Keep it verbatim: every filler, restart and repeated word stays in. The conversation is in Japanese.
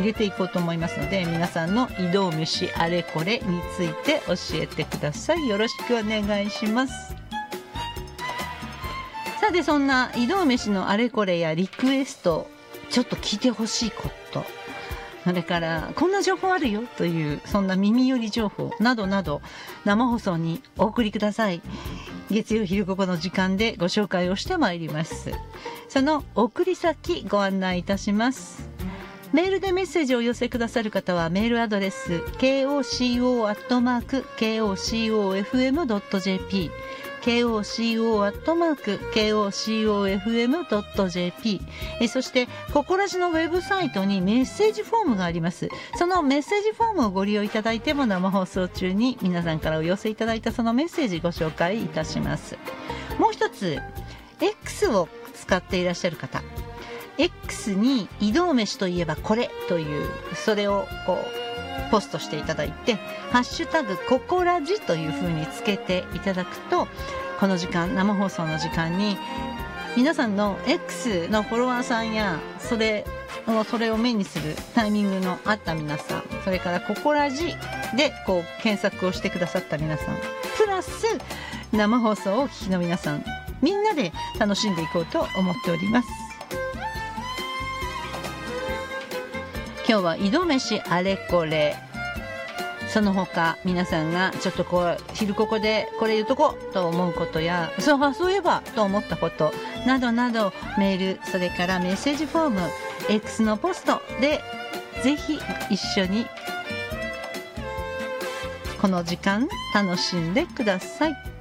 入れていこうと思いますので、皆さんの移動飯あれこれについて教えてください。よろしくお願いします。さて、そんな移動飯のあれこれやリクエスト、ちょっと聞いてほしいこと、それからこんな情報あるよというそんな耳寄り情報などなど生放送にお送りください。月曜昼午後の時間でご紹介をしてまいります。その送り先ご案内いたします。メールでメッセージをお寄せくださる方はメールアドレス ケーオーシーオー アットマーク ケーオーシーオーエフエム ドット ジェーピーケーオーシーオー アットマーク ケーオーシーオーエフエム ドット ジェーピー えそしてココラジのウェブサイトにメッセージフォームがあります。そのメッセージフォームをご利用いただいても生放送中に皆さんからお寄せいただいたそのメッセージご紹介いたします。もう一つ X を使っていらっしゃる方、 X に移動飯といえばこれというそれをこうポストしていただいてハッシュタグココラジという風につけていただくと、この時間生放送の時間に皆さんの X のフォロワーさんやそれをそれを目にするタイミングのあった皆さん、それからココラジでこう検索をしてくださった皆さんプラス生放送をお聞きの皆さん、みんなで楽しんでいこうと思っております。今日は移動飯あれこれ、その他皆さんがちょっとこう昼ここでこれ言うとこうと思うことや、そうそういえばと思ったことなどなどメール、それからメッセージフォーム、 X のポストでぜひ一緒にこの時間楽しんでください。